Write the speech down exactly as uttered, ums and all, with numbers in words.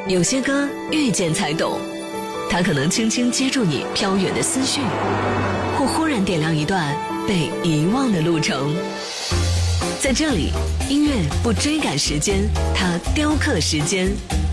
有些歌遇见才懂，它可能轻轻接住你飘远的思绪，或忽然点亮一段被遗忘的路程。在这里，音乐不追赶时间，它雕刻时间。